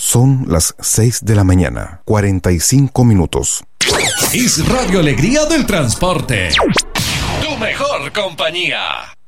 Son las 6 de la mañana, 45 minutos. Es Radio Alegría del Transporte. Tu mejor compañía.